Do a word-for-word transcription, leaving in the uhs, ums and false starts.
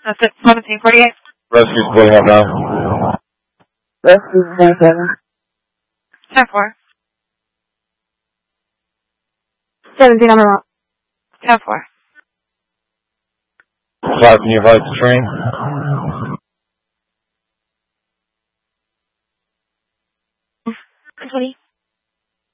That's it, seventeen forty-eight. Rescue, what do you have now? Rescue seven. ten four. seventeen on the rock. ten four. Five, can you advise the train?